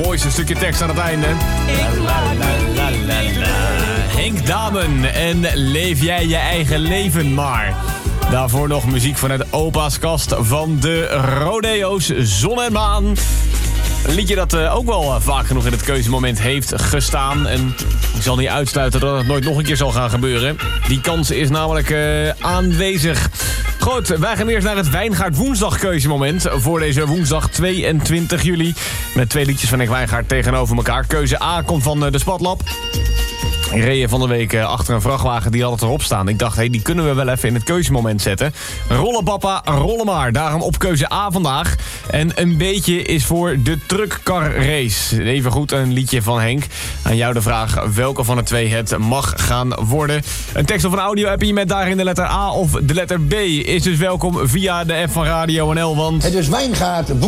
mooiste stukje tekst aan het einde. Henk Damen en Leef jij je eigen leven maar. Daarvoor nog muziek vanuit opa's kast van de Rodeo's, Zon en Maan. Een liedje dat ook wel vaak genoeg in het keuzemoment heeft gestaan. En ik zal niet uitsluiten dat het nooit nog een keer zal gaan gebeuren. Die kans is namelijk aanwezig. Goed, wij gaan eerst naar het Wijngaard Woensdag keuzemoment. Voor deze woensdag 22 juli. Met 2 liedjes van Henk Wijngaard tegenover elkaar. Keuze A komt van de Spatlab. Ik reed van de week achter een vrachtwagen die had het erop staan. Ik dacht, die kunnen we wel even in het keuzemoment zetten. Rollen papa, rollen maar. Daarom op keuze A vandaag. En een beetje is voor de truckcar race. Even goed een liedje van Henk. Aan jou de vraag welke van de 2 het mag gaan worden. Een tekst of een audio-appje met daarin de letter A of de letter B is dus welkom via de app van Radio NL. Want Het is Wijngaard